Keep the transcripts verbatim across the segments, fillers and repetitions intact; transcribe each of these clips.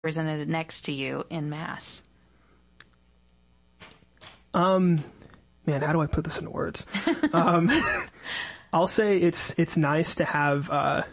presented next to you in Mass? Um, man, how do I put this into words? um, I'll say it's, it's nice to have, uh,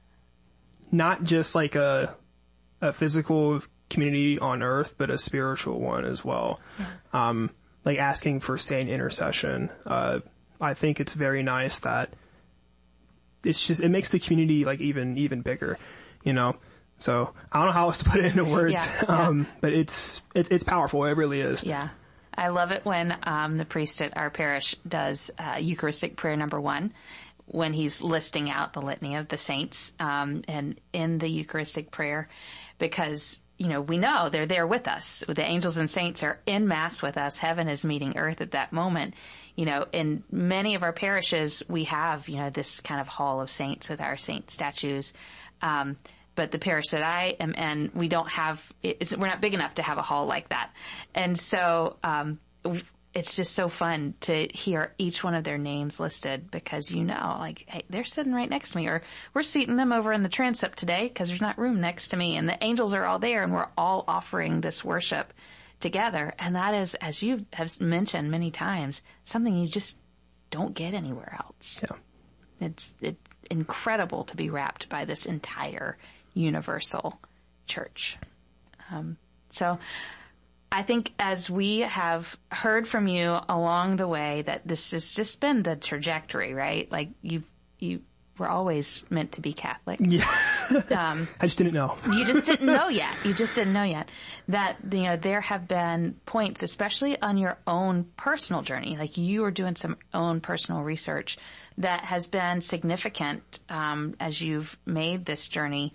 not just like a, a physical community on earth, but a spiritual one as well. Yeah. Um, like asking for saint intercession. Uh, I think it's very nice that it's just, it makes the community like even, even bigger, you know? So I don't know how else to put it into words. Yeah, um, yeah. but it's, it's, it's powerful. It really is. Yeah. I love it when, um, the priest at our parish does, uh, Eucharistic prayer number one, when he's listing out the litany of the saints, um, and in the Eucharistic prayer, because, you know, we know they're there with us. The angels and saints are in Mass with us. Heaven is meeting earth at that moment. You know, in many of our parishes, we have, you know, this kind of hall of saints with our saint statues. Um, but the parish that I am in, we don't have, it's, we're not big enough to have a hall like that. And so, um, it's just so fun to hear each one of their names listed because you know, like, hey, they're sitting right next to me, or we're seating them over in the transept today because there's not room next to me, and the angels are all there, and we're all offering this worship together. And that is, as you have mentioned many times, something you just don't get anywhere else. Yeah. It's, it's incredible to be wrapped by this entire universal church. Um, so I think as we have heard from you along the way that this has just been the trajectory, right? Like you, you were always meant to be Catholic. Yeah. um, I just didn't know. You just didn't know yet. You just didn't know yet that, you know, there have been points, especially on your own personal journey, like you are doing some own personal research that has been significant, um, as you've made this journey.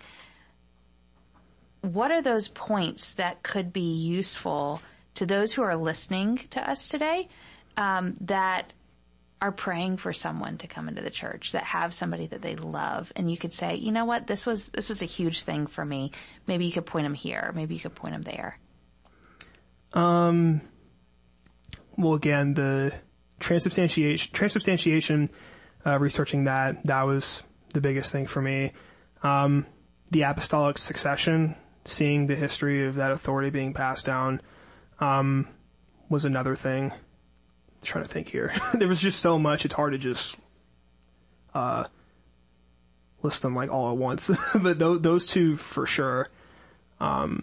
What are those points that could be useful to those who are listening to us today, um, that are praying for someone to come into the church, that have somebody that they love, and you could say, you know what, this was this was a huge thing for me. Maybe you could point them here. Maybe you could point them there. Um. Well, again, the transubstantiation, transubstantiation, uh, researching that, that was the biggest thing for me. Um, the apostolic succession, seeing the history of that authority being passed down, um, was another thing. I'm trying to think here. There was just so much, it's hard to just, uh, list them like all at once. But th- those two for sure. Um,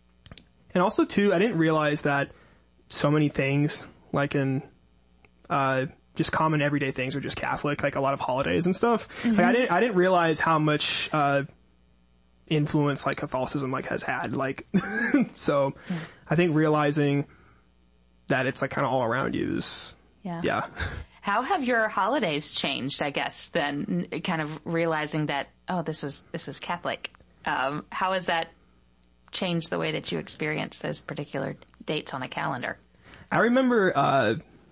and also too, I didn't realize that so many things, like in, uh, just common everyday things are just Catholic, like a lot of holidays and stuff. Mm-hmm. Like I didn't, I didn't realize how much, uh, influence like Catholicism like has had, like, so yeah. I think realizing that it's like kind of all around you is, yeah. yeah. How have your holidays changed, I guess, then, kind of realizing that, oh, this was, this was Catholic. Um, how has that changed the way that you experience those particular dates on a calendar? I remember, uh,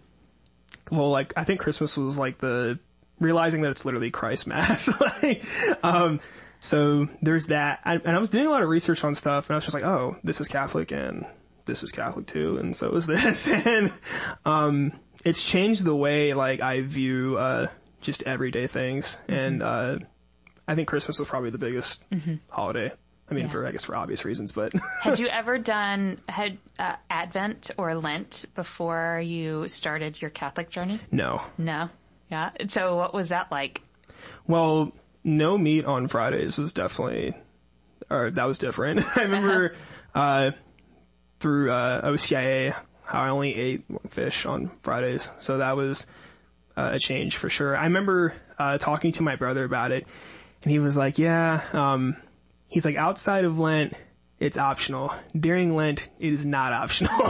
well, like, I think Christmas was like the, realizing that it's literally Christ Mass. like, um, so there's that. I, and I was doing a lot of research on stuff, and I was just like, oh, this is Catholic, and this is Catholic too, and so is this. and, um, it's changed the way, like, I view, uh, just everyday things. Mm-hmm. And, uh, I think Christmas was probably the biggest mm-hmm. holiday. I mean, yeah. for, I guess for obvious reasons, but. Had you ever done, had, uh, Advent or Lent before you started your Catholic journey? No. No? Yeah. So what was that like? Well, no meat on Fridays was definitely, or that was different. I remember, uh-huh. uh, through, uh, O C I A, how I only ate fish on Fridays. So that was uh, a change for sure. I remember, uh, talking to my brother about it, and he was like, yeah, um, he's like, outside of Lent, it's optional. During Lent, it is not optional.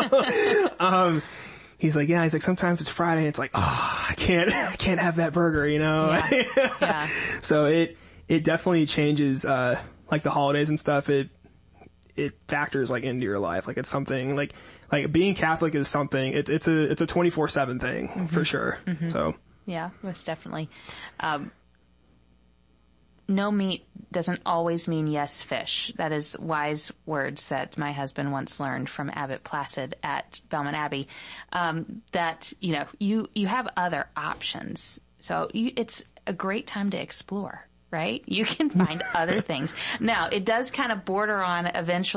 um, he's like, yeah, he's like, sometimes it's Friday and it's like, oh, I can't, I can't have that burger, you know? Yeah. yeah. So it, it definitely changes, uh, like the holidays and stuff. It, it factors like into your life. Like it's something like, like being Catholic is something, it's, it's a, it's a twenty-four seven thing mm-hmm. for sure. Mm-hmm. So. Yeah, most definitely. Um, no meat doesn't always mean yes fish. That is wise words that my husband once learned from Abbot Placid at Belmont Abbey. Um, that, you know, you, you have other options. So you, it's a great time to explore. right? You can find other things. Now, it does kind of border on eventually